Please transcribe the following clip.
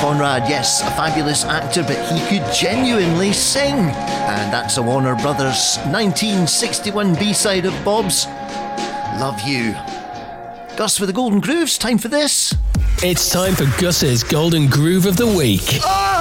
Conrad, yes, a fabulous actor, but he could genuinely sing. And that's a Warner Brothers 1961 B-side of Bob's Love You. Gus with the Golden Grooves, time for this. It's time for Gus's Golden Groove of the Week. Oh!